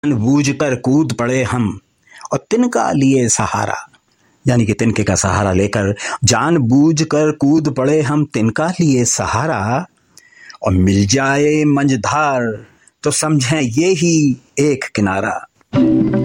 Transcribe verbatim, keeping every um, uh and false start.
बूझकर कूद पड़े हम और तिनका लिए सहारा, यानी कि तिनके का सहारा लेकर जान बूझ कर कूद पड़े हम तिनका लिए सहारा, और मिल जाए मंझधार तो समझें ये ही एक किनारा।